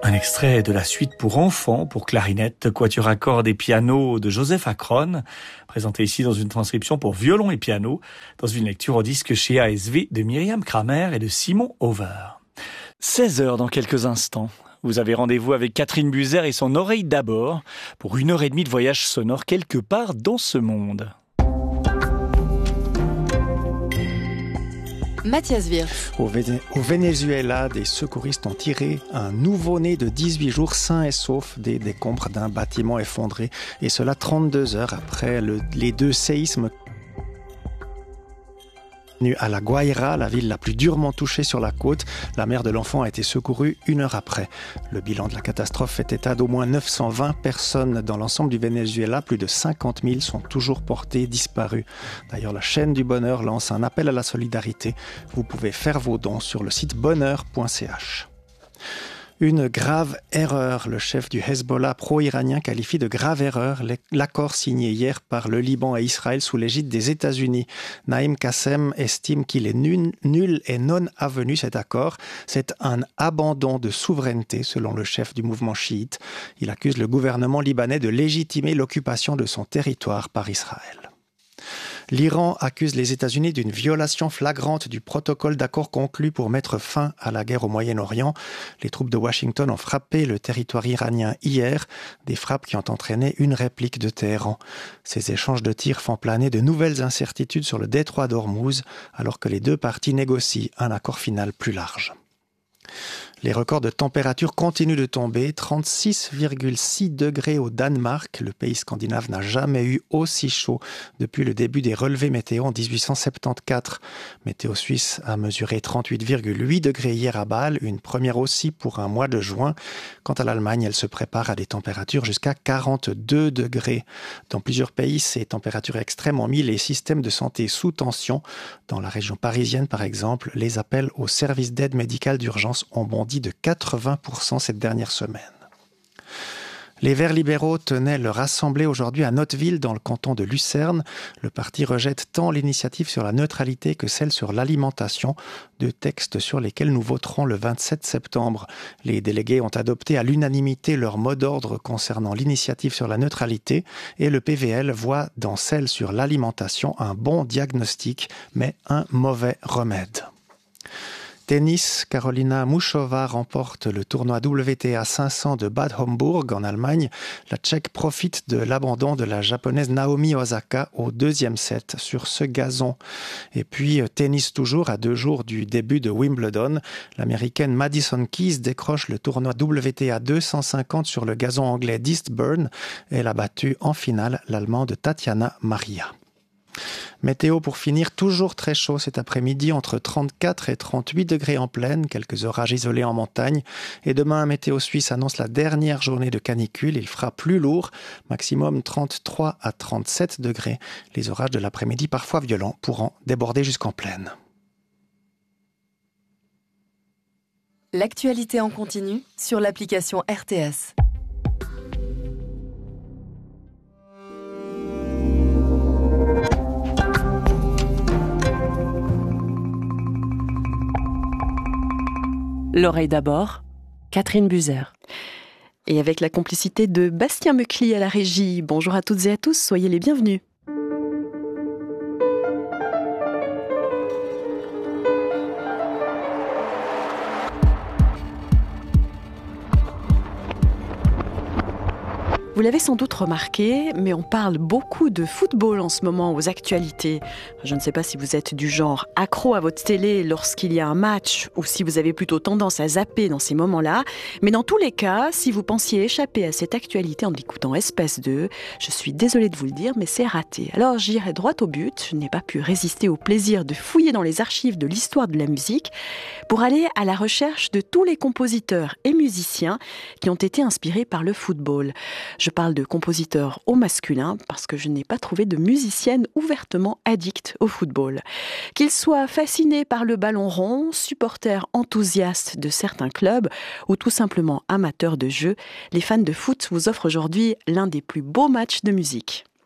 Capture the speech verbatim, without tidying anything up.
Un extrait de la suite pour enfants, pour clarinette, quatuor à cordes et piano de Joseph Akron, présenté ici dans une transcription pour violon et piano, dans une lecture au disque chez A S V de Myriam Kramer et de Simon Over. seize heures dans quelques instants. Vous avez rendez-vous avec Catherine Buzer et son oreille d'abord pour une heure et demie de voyage sonore quelque part dans ce monde. Mathias Wirth. Au, Véné- au Venezuela, des secouristes ont tiré un nouveau-né de dix-huit jours sain et sauf des décombres d'un bâtiment effondré. Et cela trente-deux heures après le, les deux séismes à La Guaira, la ville la plus durement touchée sur la côte. La mère de l'enfant a été secourue une heure après. Le bilan de la catastrophe fait état d'au moins neuf cent vingt personnes dans l'ensemble du Venezuela. Plus de cinquante mille sont toujours portées disparues. D'ailleurs, la chaîne du bonheur lance un appel à la solidarité. Vous pouvez faire vos dons sur le site bonheur point c h. Une grave erreur. Le chef du Hezbollah pro-iranien qualifie de grave erreur l'accord signé hier par le Liban et Israël sous l'égide des États-Unis. Naïm Qassem estime qu'il est nul, nul et non avenu cet accord. C'est un abandon de souveraineté selon le chef du mouvement chiite. Il accuse le gouvernement libanais de légitimer l'occupation de son territoire par Israël. L'Iran accuse les États-Unis d'une violation flagrante du protocole d'accord conclu pour mettre fin à la guerre au Moyen-Orient. Les troupes de Washington ont frappé le territoire iranien hier, des frappes qui ont entraîné une réplique de Téhéran. Ces échanges de tirs font planer de nouvelles incertitudes sur le détroit d'Ormuz, alors que les deux parties négocient un accord final plus large. Les records de température continuent de tomber. trente-six virgule six degrés au Danemark. Le pays scandinave n'a jamais eu aussi chaud depuis le début des relevés météo en dix-huit cent soixante-quatorze. Météo Suisse a mesuré trente-huit virgule huit degrés hier à Bâle, une première aussi pour un mois de juin. Quant à l'Allemagne, elle se prépare à des températures jusqu'à quarante-deux degrés. Dans plusieurs pays, ces températures extrêmes ont mis les systèmes de santé sous tension. Dans la région parisienne, par exemple, les appels aux services d'aide médicale d'urgence ont bondi de quatre-vingts pour cent cette dernière semaine. Les Verts libéraux tenaient leur assemblée aujourd'hui à Notteville, dans le canton de Lucerne. Le parti rejette tant l'initiative sur la neutralité que celle sur l'alimentation, deux textes sur lesquels nous voterons le vingt-sept septembre. Les délégués ont adopté à l'unanimité leur mot d'ordre concernant l'initiative sur la neutralité et le P V L voit dans celle sur l'alimentation un bon diagnostic, mais un mauvais remède. Tennis, Karolina Muchova remporte le tournoi W T A cinq cents de Bad Homburg en Allemagne. La Tchèque profite de l'abandon de la japonaise Naomi Osaka au deuxième set sur ce gazon. Et puis tennis toujours, à deux jours du début de Wimbledon. L'américaine Madison Keys décroche le tournoi W T A deux cent cinquante sur le gazon anglais d'Eastbourne. Elle a battu en finale l'Allemande Tatiana Maria. Météo pour finir, toujours très chaud cet après-midi, entre trente-quatre et trente-huit degrés en plaine, quelques orages isolés en montagne. Et demain, Météo Suisse annonce la dernière journée de canicule. Il fera plus lourd, maximum trente-trois à trente-sept degrés. Les orages de l'après-midi, parfois violents, pourront déborder jusqu'en plaine. L'actualité en continu sur l'application R T S. L'oreille d'abord, Catherine Buzer. Et avec la complicité de Bastien Meucli à la régie. Bonjour à toutes et à tous, soyez les bienvenus. Vous l'avez sans doute remarqué, mais on parle beaucoup de football en ce moment aux actualités. Je ne sais pas si vous êtes du genre accro à votre télé lorsqu'il y a un match ou si vous avez plutôt tendance à zapper dans ces moments-là. Mais dans tous les cas, si vous pensiez échapper à cette actualité en l'écoutant Espace deux, je suis désolée de vous le dire, mais c'est raté. Alors j'irai droit au but. Je n'ai pas pu résister au plaisir de fouiller dans les archives de l'histoire de la musique pour aller à la recherche de tous les compositeurs et musiciens qui ont été inspirés par le football. Je parle de compositeurs au masculin parce que je n'ai pas trouvé de musicienne ouvertement addicte au football. Qu'ils soient fascinés par le ballon rond, supporters enthousiastes de certains clubs ou tout simplement amateurs de jeu, les fans de foot vous offrent aujourd'hui l'un des plus beaux matchs de musique.